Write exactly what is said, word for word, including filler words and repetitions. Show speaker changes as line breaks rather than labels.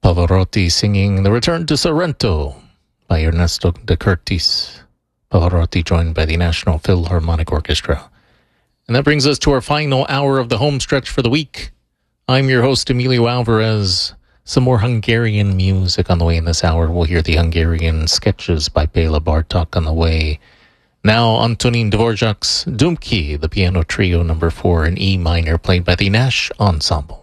Pavarotti singing The Return to Sorrento by Ernesto de Curtis. Pavarotti joined by the National Philharmonic Orchestra. And that brings us to our final hour of the home stretch for the week. I'm your host, Emilio Alvarez. Some more Hungarian music on the way in this hour. We'll hear the Hungarian sketches by Bela Bartok on the way. Now, Antonin Dvorak's Dumki, the piano trio number four in E minor, played by the Nash Ensemble.